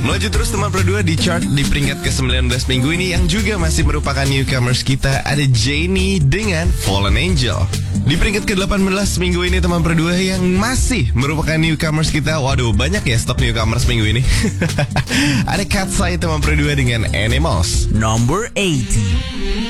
Melaju terus teman Pro 2 di chart di peringkat ke-19 minggu ini yang juga masih merupakan newcomers kita, ada Jennie dengan Fallen Angel. Di peringkat ke-18 minggu ini teman Pro 2 yang masih merupakan newcomers kita. Waduh, banyak ya stok newcomers minggu ini. Ada Katseye teman Pro 2 dengan Animals. Number 80.